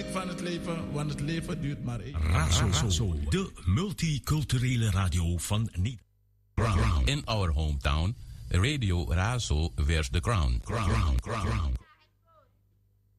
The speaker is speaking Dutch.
geniet van het leven, want het leven duurt maar één. Razo, de multiculturele radio van Nederland. In our hometown, Radio Razo wears the crown.